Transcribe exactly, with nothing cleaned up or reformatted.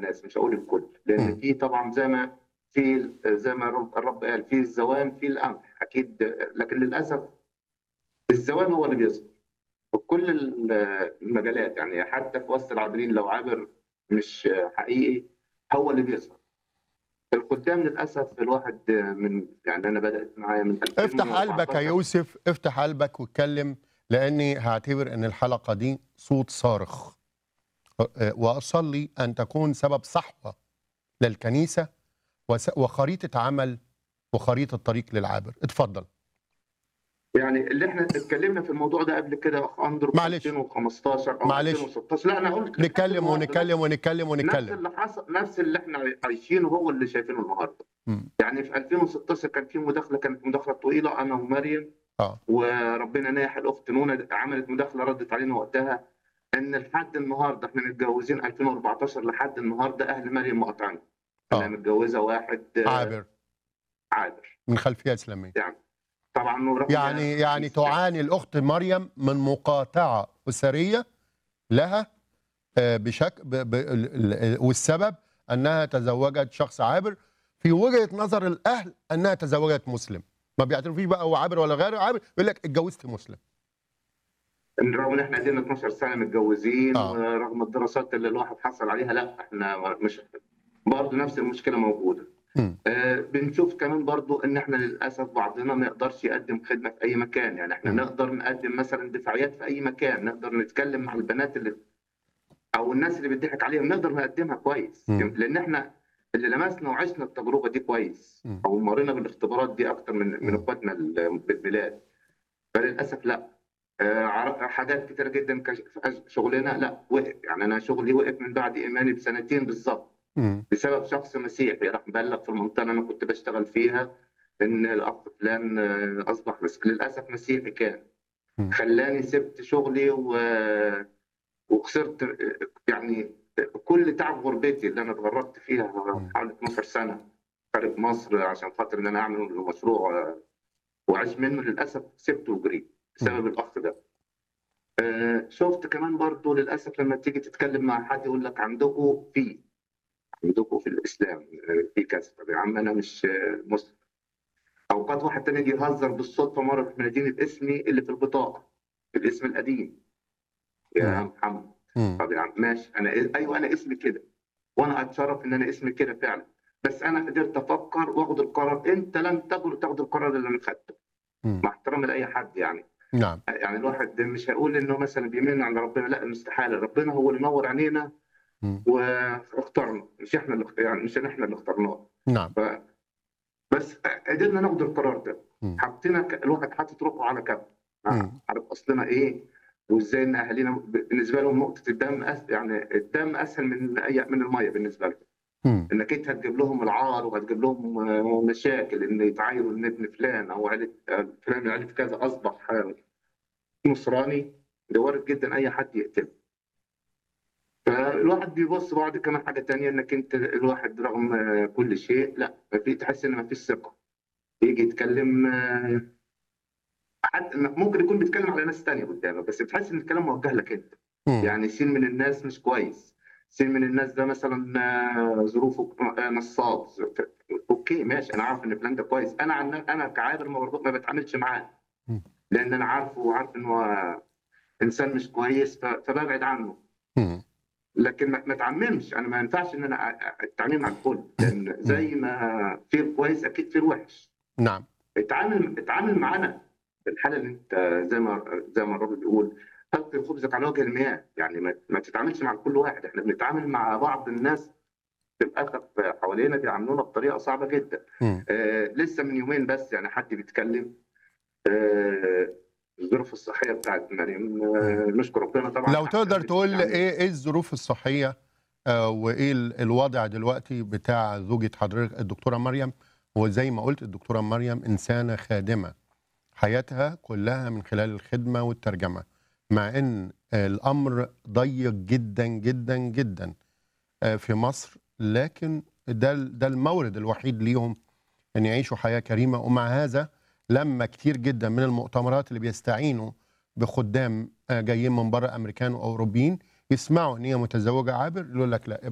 الناس، مش هقول الكل، لان مم. في طبعا زي ما في زي ما الرب الرب قال في الزوان في القمح اكيد، لكن للاسف الزوان هو اللي بيظهر في كل المجالات، يعني حتى في وسط العابرين لو عابر مش حقيقي هو اللي بيظهر. القدام للاسف الواحد من يعني انا بدات معايا من افتح قلبك يا ألفين وأربعتاشر. يوسف، افتح قلبك واتكلم، لاني هعتبر ان الحلقه دي صوت صارخ، واصلي ان تكون سبب صحوه للكنيسه وس- وخريطه عمل وخريطه طريق للعابر. اتفضل. يعني اللي احنا اتكلمنا في الموضوع ده قبل كده يا اخ اندرو في معلش ألفين وخمستاشر او معلش ألفين وستاشر، لا انا قلت لحد نتكلم النهارده ونتكلم نفس ونتكلم نفس ونتكلم. اللي حصل، نفس اللي احنا عايشينه هو اللي شايفينه النهارده. مم. يعني في ألفين وستاشر كان في مداخله، كانت مداخله طويله انا ومريم، اه وربنا ناح الاخت نونا عملت مداخله ردت علينا وقتها ان لحد النهارده احنا متجوزين ألفين وأربعتاشر لحد النهارده اهل مريم مقاطعين انها اه متجوزه واحد آه، عابر عابر. من خلفيه اسلاميه. يعني طبعا ورغم يعني يعني تعاني الاخت مريم من مقاطعه اسريه لها، آه، بشكل ب... ب... ال- ال- والسبب انها تزوجت شخص عابر، في وجهه نظر الاهل انها تزوجت مسلم. ما بيعترفوش بقى هو عابر ولا غير عابر، بيقول لك اتجوزت مسلم. رغم ان احنا قدمنا اتناشر سنه متجوزين، اه ورغم الدراسات اللي الواحد حصل عليها، لا احنا مش برضه نفس المشكله موجوده. امم آه بنشوف كمان برضه ان احنا للاسف بعضنا ما يقدرش يقدم خدمه في اي مكان، يعني احنا امم نقدر نقدم مثلا دفاعيات في اي مكان، نقدر نتكلم مع البنات اللي او الناس اللي بيضحك عليهم نقدر نقدمها كويس، امم لان احنا اللي لمسنا وعشنا التجربه دي كويس، امم او مرينا بالاختبارات دي اكتر من من امم اخواتنا بالبلاد. فللاسف لا، آه، عر- حاجات كتيرة جدا كش- في شغلنا لا وقف، يعني انا شغلي وقف من بعد ايماني بسنتين بالظبط امم بسبب شخص مسيحي راح مبلغ في المنطقه اللي انا كنت بشتغل فيها ان الاخ فلان آه، اصبح مس... للاسف مسيحي كان، امم خلاني سبت شغلي و... وخسرت آه، يعني كل تعب غربتي اللي انا اتغربت فيها امم حوالي اتناشر سنه خارج مصر عشان خاطر ان انا اعمل مشروع واعيش منه، للاسف سبته وجريت امم بسبب الاخ ده. آه، شفت كمان برضو للاسف لما تيجي تتكلم مع حد يقول لك عندكم في عندكم في الاسلام آه، في كذا، طب يا عم انا مش آه، مسلم. اوقات واحد تاني يجي يهزر بالصدفه مره في مدينه اسمي اللي في البطاقه، الاسم القديم، يا امم محمد. امم طب يا عم ماشي، انا ايوه انا اسمي كده، وانا اتشرف ان انا اسمي كده فعلا، بس انا قدرت افكر واخد القرار، انت لن تقدر تاخد القرار اللي انا خدته، امم مع احترامي لاي حد يعني. نعم. يعني الواحد مش هيقول انه مثلا بيمن على ربنا، لا مستحيل، ربنا هو اللي نور عينينا امم واخترنا، مش احنا اللي يعني مش احنا اللي اخترناه. نعم. بس قدرنا ناخد القرار ده، امم حطينا ك- الواحد حاطط روحه على كف، امم عارف اصلنا ايه، وازاي ان اهالينا بالنسبه لهم نقطه الدم أس... يعني الدم اسهل من اي من الميه بالنسبه لهم، امم انك انت هتجيب لهم العار وهتجيب لهم آه، مشاكل ان يتعايروا ان ابن فلان او عيله آه، فلان من عيله كذا اصبح آه، نصراني، ده وارد جدا اي حد يقتله. فالواحد بيبص بعد كمان حاجه تانية، انك انت الواحد رغم آه، كل شيء لا في تحس ان ما فيش ثقه، يجي يتكلم آه، حد ممكن يكون بيتكلم على ناس تانية قدامك، بس بتحس ان الكلام موجه لك انت. امم يعني سين من الناس مش كويس، سين من الناس ده مثلا آه، ظروفه آه، نصاب، اوكي ماشي، انا عارف ان فلان ده كويس، انا عن انا كعابر ما برضه ما بتعاملش معاه، لان انا عارفه وعارف ان هو انسان مش كويس، ف- فببعد عنه. امم لكن ما ما اتعممش، انا ما ينفعش ان انا أ- أ- اتعامل مع الكل، لان امم زي ما في الكويس اكيد في الوحش. نعم. اتعامل اتعامل معانا في الحاله اللي انت زي ما زي ما الراجل بيقول، حط خبزك على وجه المياه، يعني ما, ما تتعاملش مع كل واحد، احنا بنتعامل مع بعض الناس للاسف حوالينا بيعاملونا بطريقه صعبه جدا. امم آه لسه من يومين بس يعني حد بيتكلم آه الظروف الصحيه بتاعت مريم، آه نشكر ربنا طبعا لو احسن تقدر بك تقول يعني. ايه ايه الظروف الصحيه، آه وايه ال- الوضع دلوقتي بتاع زوجة حضرتك الدكتوره مريم؟ وزي ما قلت الدكتوره مريم انسانه خادمه، حياتها كلها من خلال الخدمه والترجمه، مع ان آه، الامر ضيق جدا جدا جدا آه، في مصر، لكن ده ال- ده المورد الوحيد ليهم ان يعيشوا حياه كريمه. ومع هذا لما كتير جدا من المؤتمرات اللي بيستعينوا بخدام آه، جايين من بره، امريكان واوروبيين، يسمعوا ان هي متزوجه عابر، يقول لك لا